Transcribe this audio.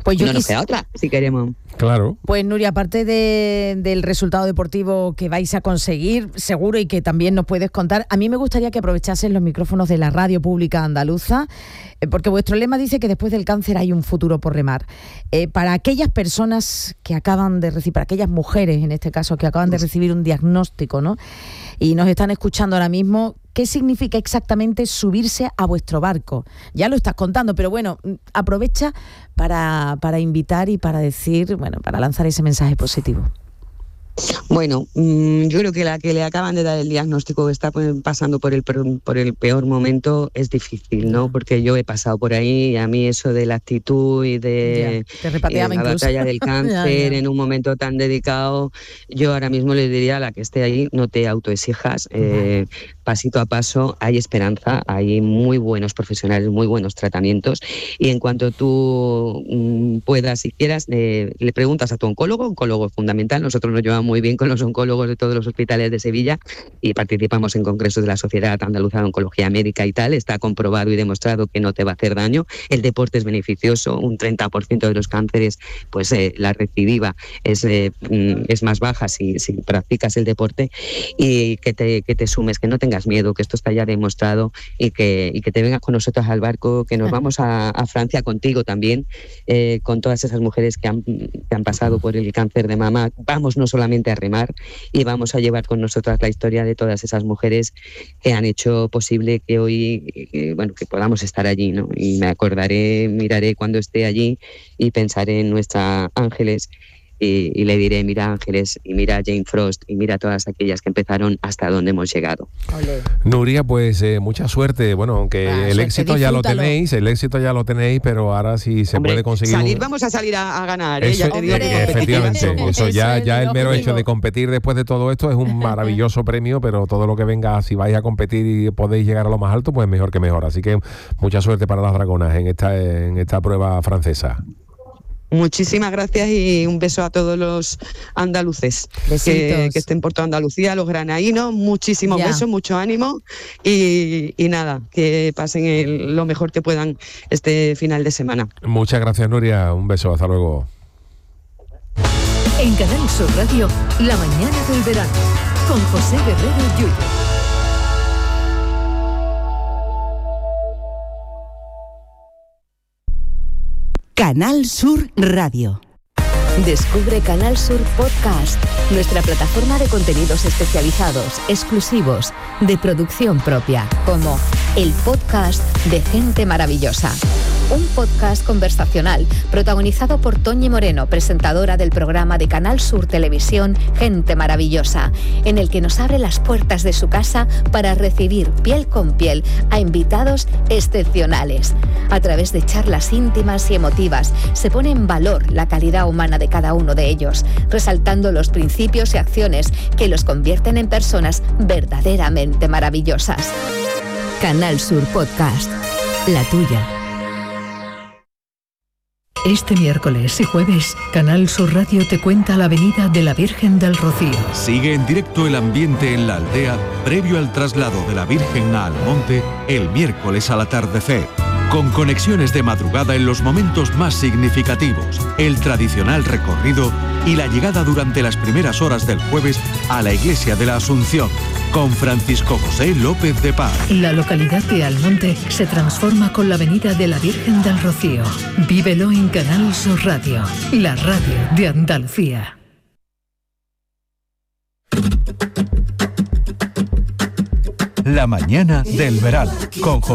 Pues no nos queda otra, si queremos. Claro. Pues Nuria, aparte del resultado deportivo que vais a conseguir, seguro, y que también nos puedes contar, a mí me gustaría que aprovechasen los micrófonos de la radio pública andaluza, porque vuestro lema dice que después del cáncer hay un futuro por remar. Para aquellas personas que acaban de recibir, para aquellas mujeres en este caso que acaban de recibir un diagnóstico, ¿no?, y nos están escuchando ahora mismo, ¿qué significa exactamente subirse a vuestro barco? Ya lo estás contando, pero bueno, aprovecha para invitar y para decir, bueno, para lanzar ese mensaje positivo. Bueno, yo creo que la que le acaban de dar el diagnóstico, que está pasando por el peor momento, es difícil, ¿no? Porque yo he pasado por ahí y a mí eso de la actitud y de la batalla del cáncer en un momento tan dedicado, yo ahora mismo le diría a la que esté ahí, no te autoexijas, pasito a paso, hay esperanza, hay muy buenos profesionales, muy buenos tratamientos, y en cuanto tú puedas y quieras, le preguntas a tu oncólogo es fundamental. Nosotros nos llevamos muy bien con los oncólogos de todos los hospitales de Sevilla y participamos en congresos de la Sociedad Andaluza de Oncología Médica y tal. Está comprobado y demostrado que no te va a hacer daño. El deporte es beneficioso, un 30% de los cánceres, pues la recidiva es más baja si practicas el deporte, y que te sumes, que no tengas miedo, que esto está ya demostrado, y que te vengas con nosotros al barco, que nos vamos a Francia contigo también, con todas esas mujeres que han pasado por el cáncer de mama. Vamos no solamente a remar, y vamos a llevar con nosotras la historia de todas esas mujeres que han hecho posible que hoy, que podamos estar allí, ¿no? Y me acordaré, miraré cuando esté allí y pensaré en nuestra Ángeles, y le diré, mira Ángeles, y mira Jane Frost, y mira todas aquellas que empezaron hasta donde hemos llegado. Nuria, pues mucha suerte. Bueno, aunque el éxito ya lo tenéis, pero ahora sí se puede conseguir. Vamos a salir a ganar, eso, ya te digo. Efectivamente, eso ya el mero hecho de competir después de todo esto es un maravilloso premio, pero todo lo que venga, si vais a competir y podéis llegar a lo más alto, pues mejor que mejor. Así que mucha suerte para las dragonas en esta prueba francesa. Muchísimas gracias y un beso a todos los andaluces que estén por toda Andalucía, los granaínos, muchísimos besos, mucho ánimo y nada, que pasen lo mejor que puedan este final de semana. Muchas gracias, Nuria, un beso, hasta luego. En Canal Sur Radio, La mañana del verano, con José Guerrero Yuyo. Canal Sur Radio. Descubre Canal Sur Podcast, nuestra plataforma de contenidos especializados, exclusivos, de producción propia, como el podcast de Gente Maravillosa. Un podcast conversacional protagonizado por Toñi Moreno, presentadora del programa de Canal Sur Televisión Gente Maravillosa, en el que nos abre las puertas de su casa para recibir piel con piel a invitados excepcionales. A través de charlas íntimas y emotivas se pone en valor la calidad humana de cada uno de ellos, resaltando los principios y acciones que los convierten en personas verdaderamente maravillosas. Canal Sur Podcast, la tuya. Este miércoles y jueves, Canal Sur Radio te cuenta la Avenida de la Virgen del Rocío. Sigue en directo el ambiente en la aldea previo al traslado de la Virgen a Almonte el miércoles al atardecer, con conexiones de madrugada en los momentos más significativos, el tradicional recorrido y la llegada durante las primeras horas del jueves a la Iglesia de la Asunción, con Francisco José López de Paz. La localidad de Almonte se transforma con la Avenida de la Virgen del Rocío. Vívelo en Canal Sur Radio, la radio de Andalucía. La mañana del verano, con